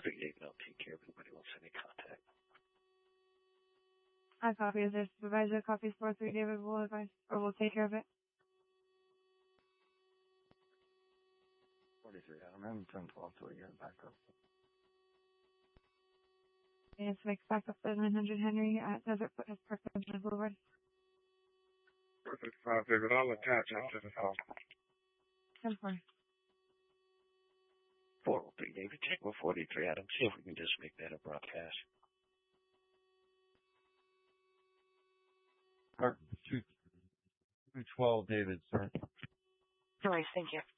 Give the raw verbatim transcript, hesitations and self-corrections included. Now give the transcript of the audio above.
three, David. I'll take care of anybody who wants any contact. I copy. Is there supervisor copies four three David will advise or will take care of it? forty-three Adam. I'm ten twelve to a year back up. And it's make back up to nine hundred Henry at Desert Foot has parked on the Boulevard. four fifty-five David, I'll attach it to the call. ten four. four oh three David. Check with forty-three Adam. See if we can just make that a broadcast. two twelve David, sir. No worries, thank you.